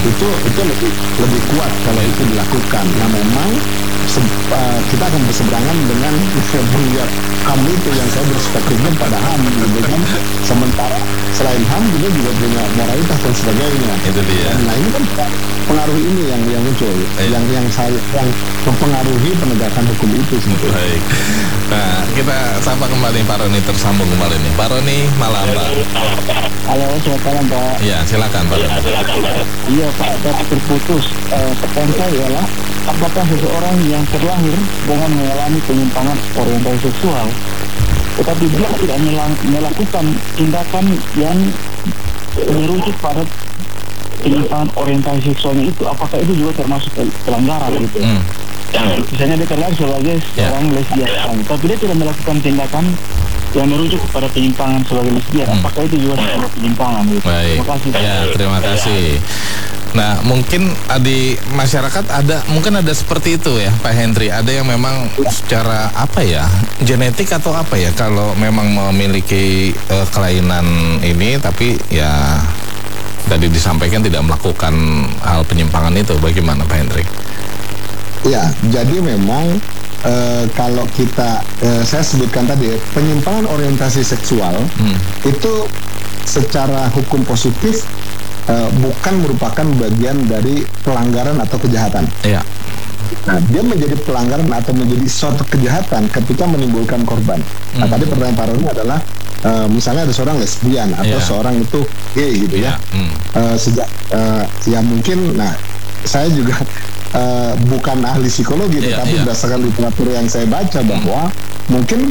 Itu lebih kuat kalau itu dilakukan. Nah memang kita akan berseberangan dengan melihat HAM itu yang saya berspektifnya pada HAM gitu kan. Sementara selain HAM juga punya moralitas dan sebagainya. Itu dia. Nah ini kan pengaruh ini yang muncul, yang mempengaruhi penegakan hukum itu sebetulnya. Baik. Nah, kita sapa kembali Pak Roni, tersambung kembali nih. Pak Roni, malam Pak. Halo, selamat malam Pak. Iya, silakan Pak Roni. Iya Pak, tadi terputus. Pertanyaan saya adalah, apakah seseorang yang terlahir dengan mengalami penyimpangan orientasi seksual, tetapi dia tidak melakukan tindakan yang merujuk pada penyimpangan orientasi seksualnya itu, apakah itu juga termasuk pelanggaran gitu? Misalnya dia terlahir sebagai seorang lesbian, tapi dia tidak melakukan tindakan yang merujuk kepada penyimpangan sebagai lesbian, apakah itu juga sebuah penyimpangan gitu? Baik. Terima kasih. Ya, terima kasih. Nah, mungkin di masyarakat mungkin ada seperti itu ya, Pak Hendri. Ada yang memang secara genetik atau apa ya, kalau memang memiliki kelainan ini, tapi ya tadi disampaikan tidak melakukan hal penyimpangan itu. Bagaimana Pak Hendri? Ya, jadi memang kalau kita saya sebutkan tadi penyimpangan orientasi seksual itu secara hukum positif bukan merupakan bagian dari pelanggaran atau kejahatan. Iya. Nah, dia menjadi pelanggaran atau menjadi suatu kejahatan ketika menimbulkan korban. Nah, tadi pertanyaan Pak Roni adalah misalnya ada seorang lesbian atau seorang itu gay gitu ya. Sejak ya mungkin, nah saya juga bukan ahli psikologi, tetapi berdasarkan literatur yang saya baca bahwa mungkin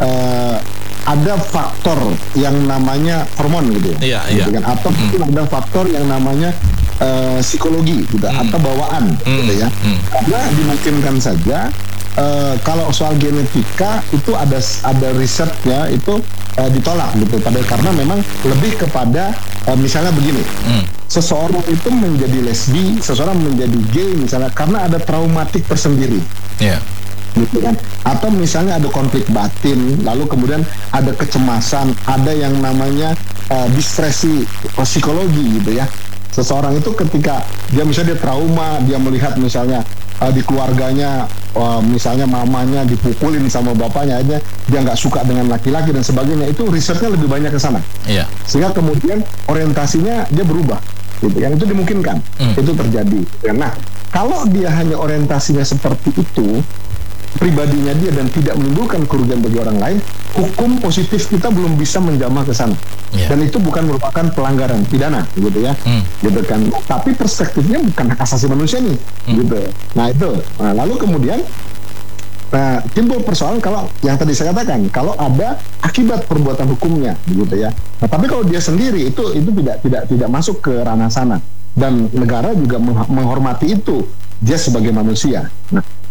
ada faktor yang namanya hormon gitu ya, gitu kan? Atau mungkin ada faktor yang namanya psikologi gitu, atau bawaan gitu ya. Karena dimungkinkan saja kalau soal genetika itu ada risetnya itu ditolak gitu, karena memang lebih kepada misalnya begini, seseorang itu menjadi lesbi, seseorang menjadi gay misalnya karena ada traumatik tersendiri. Gitu kan? Atau misalnya ada konflik batin, lalu kemudian ada kecemasan, ada yang namanya distresi psikologi gitu ya. Seseorang itu ketika dia trauma, dia melihat misalnya di keluarganya misalnya mamanya dipukulin sama bapaknya aja, dia nggak suka dengan laki-laki dan sebagainya, itu risetnya lebih banyak ke sana. Sehingga kemudian orientasinya dia berubah. Gitu. Yang itu dimungkinkan, itu terjadi. Nah, kalau dia hanya orientasinya seperti itu, pribadinya dia dan tidak menimbulkan kerugian bagi orang lain, hukum positif kita belum bisa menjamah ke sana. Dan itu bukan merupakan pelanggaran pidana gitu ya. Gitu kan. Tapi perspektifnya bukan hak asasi manusia nih. Gitu. Nah, itu. Nah, lalu kemudian timbul persoalan kalau yang tadi saya katakan, kalau ada akibat perbuatan hukumnya gitu ya. Nah, tapi kalau dia sendiri itu tidak masuk ke ranah sana, dan negara juga menghormati itu, dia sebagai manusia. Nah,